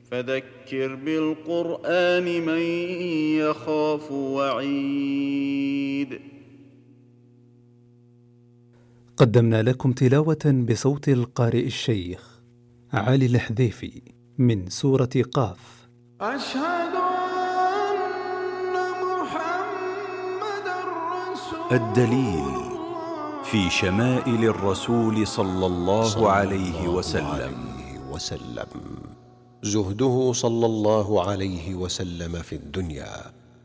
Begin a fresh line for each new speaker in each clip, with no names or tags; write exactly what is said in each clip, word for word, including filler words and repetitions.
فذكر بالقرآن من يخاف وعيد.
قدمنا لكم تلاوة بصوت القارئ الشيخ علي الحذيفي من سورة قاف.
أشهد أن محمدًا رسول
الدليل في شمائل الرسول صلى الله عليه وسلم.
وسلم زهده صلى الله عليه وسلم في الدنيا.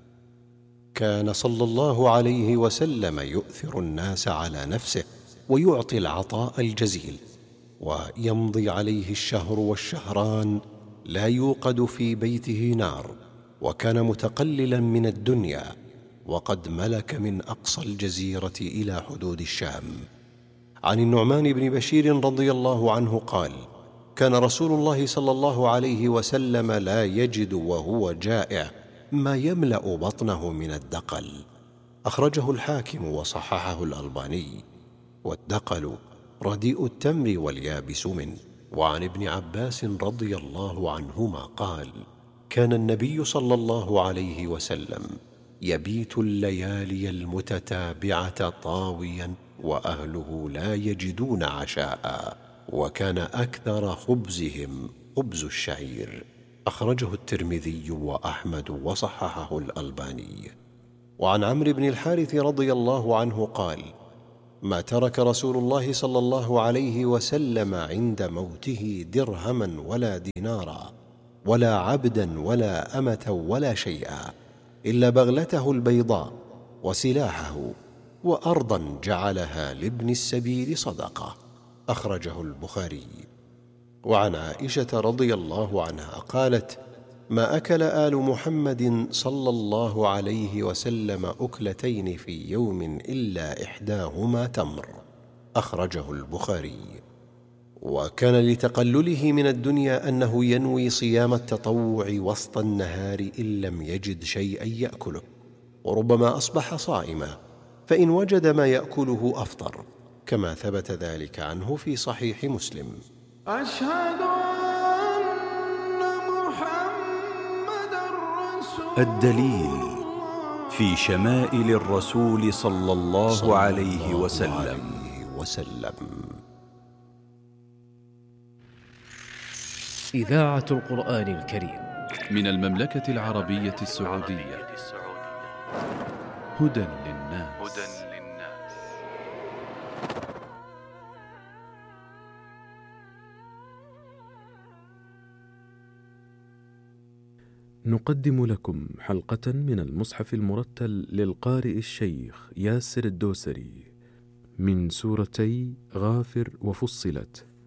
كان صلى الله عليه وسلم يؤثر الناس على نفسه ويعطي العطاء الجزيل، ويمضي عليه الشهر والشهران لا يوقد في بيته نار، وكان متقللا من الدنيا، وقد ملك من أقصى الجزيرة إلى حدود الشام. عن النعمان بن بشير رضي الله عنه قال: كان رسول الله صلى الله عليه وسلم لا يجد وهو جائع ما يملأ بطنه من الدقل. أخرجه الحاكم وصححه الألباني. والدقل رديء التمر واليابس منه. وعن ابن عباس رضي الله عنهما قال: كان النبي صلى الله عليه وسلم يبيت الليالي المتتابعة طاويا وأهله لا يجدون عشاء، وكان أكثر خبزهم خبز الشعير. أخرجه الترمذي وأحمد وصححه الألباني. وعن عمرو بن الحارث رضي الله عنه قال: ما ترك رسول الله صلى الله عليه وسلم عند موته درهما ولا دينارا ولا عبدا ولا أمة ولا شيئا إلا بغلته البيضاء وسلاحه وأرضا جعلها لابن السبيل صدقة. أخرجه البخاري. وعن عائشة رضي الله عنها قالت: ما أكل آل محمد صلى الله عليه وسلم أكلتين في يوم إلا إحداهما تمر. أخرجه البخاري. وكان لتقلله من الدنيا أنه ينوي صيام التطوع وسط النهار إن لم يجد شيئا يأكله، وربما أصبح صائما، فإن وجد ما يأكله أفطر، كما ثبت ذلك عنه في صحيح مسلم.
أشهد أن محمدًا رسول
الدليل في شمائل الرسول صلى الله عليه وسلم.
وسلم.
إذاعة القرآن الكريم
من المملكة العربية السعودية. هدى للناس.
نقدم لكم حلقة من المصحف المرتل للقارئ الشيخ ياسر الدوسري من سورتي غافر وفصلت.